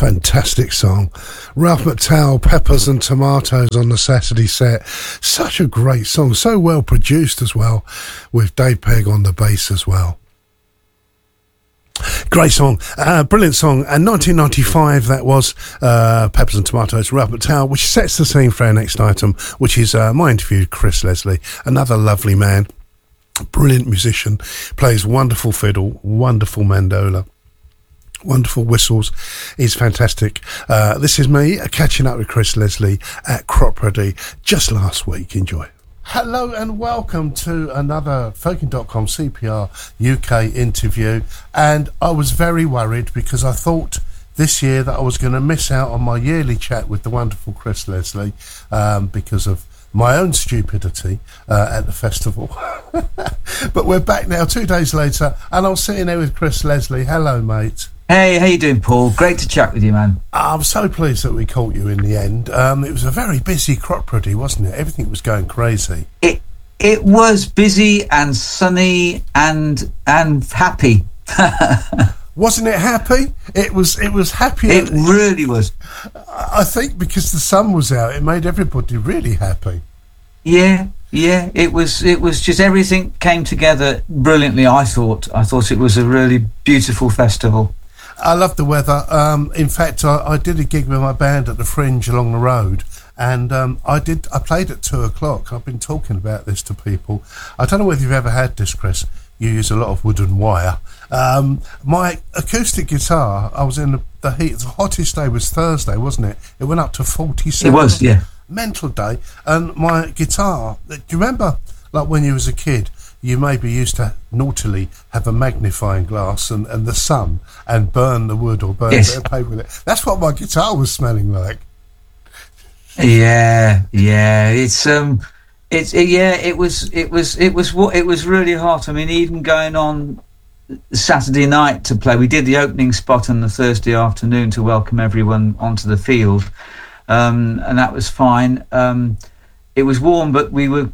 Fantastic song. Ralph McTowell, Peppers and Tomatoes on the Saturday set. Such a great song, so well produced as well, with Dave Pegg on the bass as well. Great song, brilliant song. And 1995, that was Peppers and Tomatoes, Ralph McTowell, which sets the scene for our next item, which is my interview with Chris Leslie, another lovely man, brilliant musician, plays wonderful fiddle, wonderful mandola, wonderful whistles. He's fantastic. This is me catching up with Chris Leslie at Cropredy just last week. Enjoy. Hello and welcome to another Folking.com CPR UK interview. And I was very worried because I thought this year that I was going to miss out on my yearly chat with the wonderful Chris Leslie because of my own stupidity at the festival. But we're back now 2 days later and I'm sitting there with Chris Leslie. Hello, mate. Hey, how you doing, Paul? Great to chat with you, man. I'm so pleased that we caught you in the end. It was a very busy Cropredy, wasn't it? Everything was going crazy. It was busy and sunny and happy. Wasn't it happy? It was happy. It really was. I think because the sun was out, it made everybody really happy. Yeah, it was just everything came together brilliantly. I thought it was a really beautiful festival. I love the weather. In fact, I did a gig with my band at the Fringe along the road, and I played at 2:00. I've been talking about this to people. I don't know whether you've ever had this, Chris. You use a lot of wooden wire. My acoustic guitar, I was in the heat. The hottest day was Thursday, wasn't it? It went up to 47. It was, yeah. Mental day. And my guitar, do you remember, like when you was a kid, you maybe used to naughtily have a magnifying glass and the sun and burn the wood or burn a bit of paper with it. That's what my guitar was smelling like. Yeah. It was really hot. I mean, even going on Saturday night to play, we did the opening spot on the Thursday afternoon to welcome everyone onto the field, and that was fine. It was warm, but we were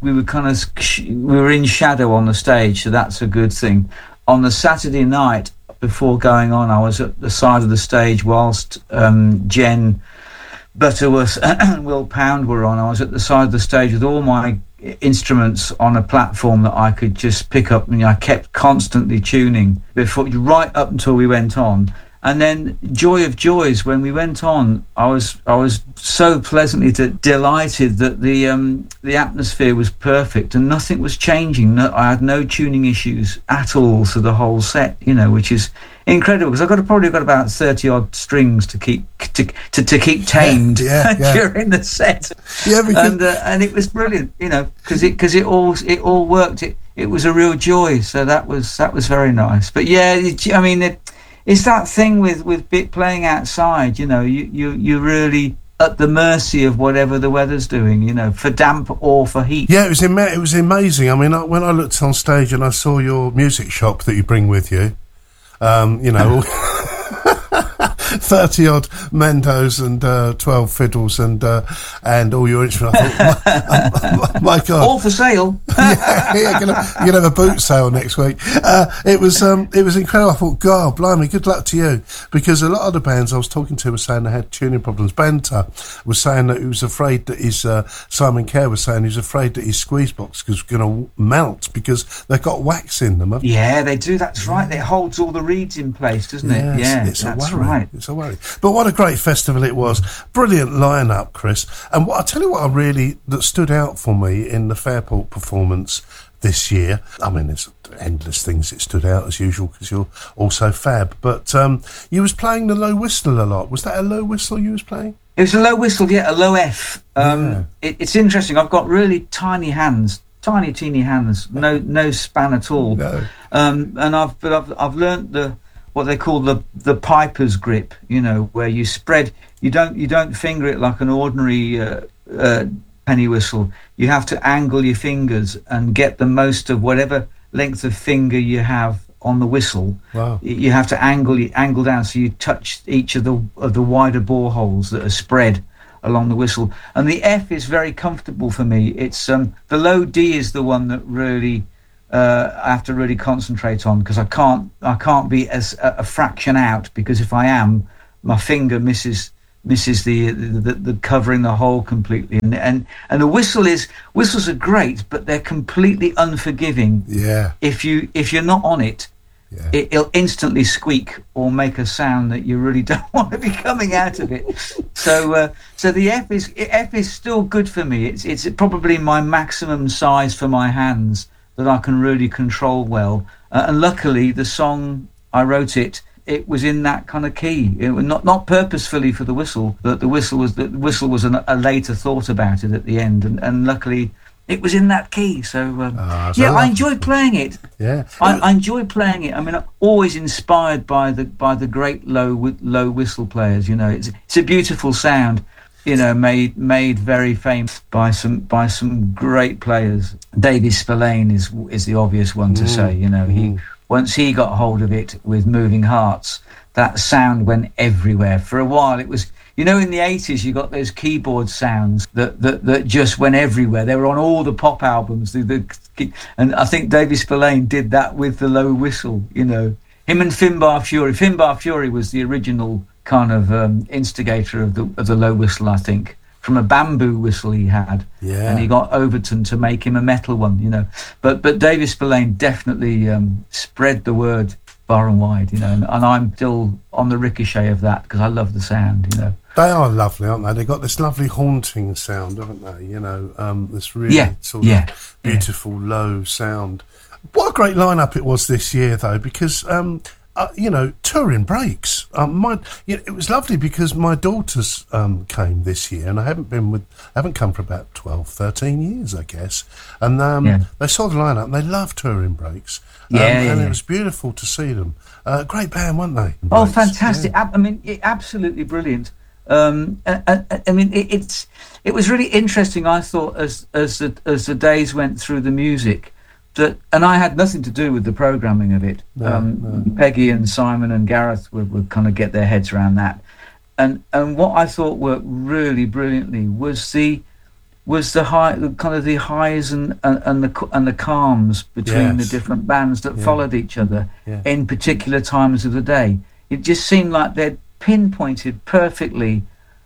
in shadow on the stage, so that's a good thing. On the Saturday night before going on, I was at the side of the stage whilst Jen Butterworth and Will Pound were on. I was at the side of the stage with all my instruments on a platform that I could just pick up, and I kept constantly tuning right up until we went on. And then joy of joys, when we went on, I was so pleasantly delighted that the atmosphere was perfect and nothing was changing. I had no tuning issues at all to the whole set, which is incredible because I've probably got about 30 odd strings to keep tamed during the set. Yeah, and it was brilliant, because it all worked. It was a real joy. So that was very nice. But yeah, I mean. It's that thing with playing outside, you're really at the mercy of whatever the weather's doing, for damp or for heat. Yeah, it was amazing. I mean, when I looked on stage and I saw your music shop that you bring with you, 30 odd mandos and 12 fiddles and all your instruments. I thought, my God, all for sale. You're gonna have a boot sale next week. It was incredible. I thought, God, blimey, good luck to you, because a lot of the bands I was talking to were saying they had tuning problems. Banter was saying that he was afraid that his Simon Kerr was saying he was afraid that his squeeze box was going to melt because they've got wax in them. Yeah, they do. That's right. It holds all the reeds in place, doesn't it? Yeah, that's right. It's a worry. But what a great festival it was. Brilliant lineup, Chris. And I'll tell you what that stood out for me in the Fairport performance this year. I mean, there's endless things that stood out as usual because you're also fab. But you was playing the low whistle a lot. Was that a low whistle you was playing? It was a low whistle, yeah, a low F. It's interesting. I've got really tiny hands, teeny hands, no span at all. No. And I've learnt what they call the piper's grip, where you spread. You don't finger it like an ordinary penny whistle. You have to angle your fingers and get the most of whatever length of finger you have on the whistle. Wow. You have to angle down so you touch each of the wider bore holes that are spread along the whistle. And the F is very comfortable for me. It's the low D is the one that really I have to really concentrate on, because I can't be as a fraction out, because if I am, my finger misses the covering the hole completely, and the whistles are great, but they're completely unforgiving. Yeah. If you're not on it, Yeah. it'll instantly squeak or make a sound that you really don't want to be coming out of it. So the F is still good for me. It's probably my maximum size for my hands that I can really control well. And luckily, the song I wrote it was in that kind of key. It was not purposefully for the whistle, but the whistle was a later thought about it at the end, and luckily it was in that key. So I enjoy playing it. Yeah, I enjoy playing it. I mean, I'm always inspired by the great low whistle players. You know, it's a beautiful sound. You know, made very famous by some great players. David Spillane is the obvious one to say. You know, once he got hold of it with Moving Hearts, that sound went everywhere. For a while, it was, you know, in the 80s, you got those keyboard sounds that just went everywhere. They were on all the pop albums. And I think David Spillane did that with the low whistle, you know. Him and Finbar Fury. Finbar Fury was the original kind of instigator of the low whistle, I think, from a bamboo whistle he had. Yeah. And he got Overton to make him a metal one, you know. But David Spillane definitely spread the word far and wide, you know, and I'm still on the ricochet of that because I love the sound, you know. They are lovely, aren't they? They've got this lovely haunting sound, haven't they? You know, this really sort of beautiful low sound. What a great lineup it was this year, though, because you know, touring breaks. It was lovely because my daughters came this year, and I haven't come for about 12, 13 years, I guess. And they saw the lineup, and they love touring breaks. And it was beautiful to see them. Great band, weren't they? Oh, fantastic! Yeah. I mean, absolutely brilliant. I mean, it was really interesting. I thought as the days went through the music. And I had nothing to do with the programming of it. No. Peggy and Simon and Gareth would kind of get their heads around that. And what I thought worked really brilliantly was the highs and the calms between the different bands that followed each other in particular times of the day. It just seemed like they'd pinpointed perfectly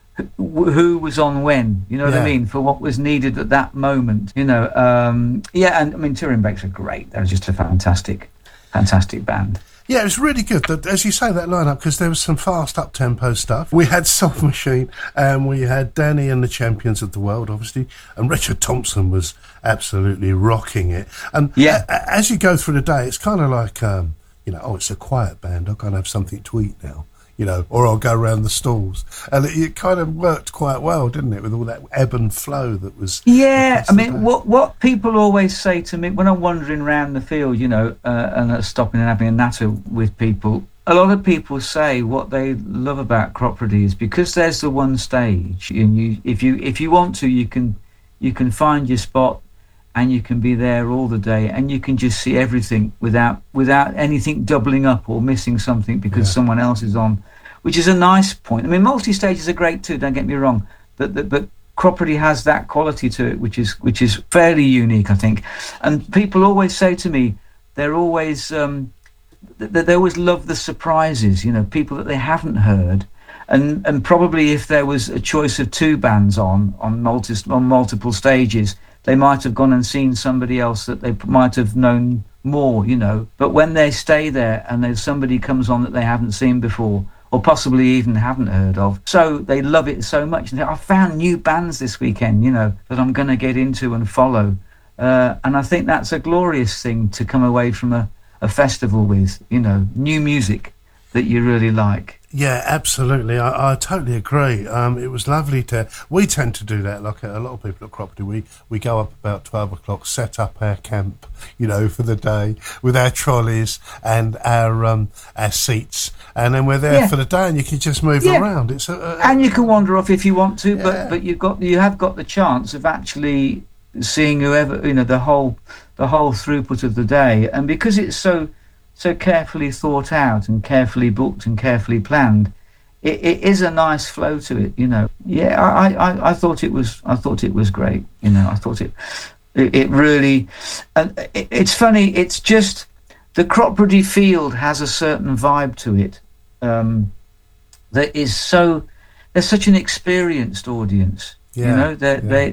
who was on when, you know what I mean, for what was needed at that moment, you know. And I mean, Touring Breaks are great. They're just a fantastic band. Yeah, it was really good, as you say, that lineup, because there was some fast up-tempo stuff. We had Soft Machine, and we had Danny and the Champions of the World, obviously, and Richard Thompson was absolutely rocking it. And as you go through the day, it's kind of like, you know, it's a quiet band, I've got to have something to eat now. You know, or I'll go around the stalls. And it kind of worked quite well, didn't it, with all that ebb and flow that was... Yeah, I mean, what people always say to me when I'm wandering around the field, you know, and stopping and having a natter with people, a lot of people say what they love about Cropredy is because there's the one stage, and if you want to, you can find your spot, and you can be there all the day, and you can just see everything without anything doubling up or missing something because someone else is on, which is a nice point. I mean, multi-stages are great too, don't get me wrong, but Cropredy has that quality to it, which is fairly unique, I think. And people always say to me, they're always they always love the surprises, you know, people that they haven't heard. And probably if there was a choice of two bands on multiple stages, they might have gone and seen somebody else that they might have known more, you know. But when they stay there and there's somebody comes on that they haven't seen before, or possibly even haven't heard of, so they love it so much. And I found new bands this weekend, you know, that I'm going to get into and follow. And I think that's a glorious thing to come away from a festival with, you know, new music that you really like. Yeah, absolutely. I totally agree. It was lovely we tend to do that, like a lot of people at Cropredy. We go up about 12 o'clock, set up our camp, you know, for the day with our trolleys and our seats, and then we're there for the day, and you can just move around. It's and you can wander off if you want to, but you have got the chance of actually seeing whoever, you know, the whole throughput of the day, and because it's so carefully thought out and carefully booked and carefully planned, it is a nice flow to it, you know. I thought it was great, you know. I thought it really, and it's funny, it's just the Cropredy field has a certain vibe to it, that is so, they're such an experienced audience. Yeah, You know,